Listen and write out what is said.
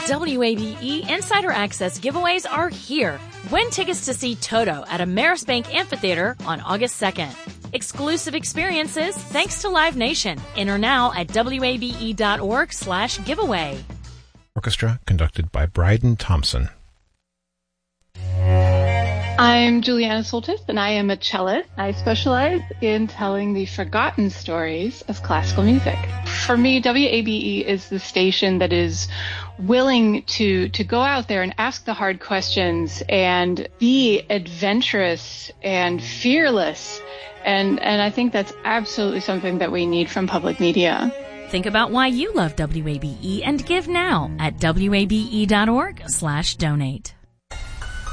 WABE Insider Access giveaways are here. Win tickets to see Toto at Amerisbank Amphitheater on August 2nd. Exclusive experiences thanks to Live Nation. Enter now at wabe.org/giveaway. Orchestra conducted by Bryden Thompson. I'm Juliana Soltis, and I am a cellist. I specialize in telling the forgotten stories of classical music. For me, WABE is the station that is willing to go out there and ask the hard questions and be adventurous and fearless. And I think that's absolutely something that we need from public media. Think about why you love WABE and give now at wabe.org/donate.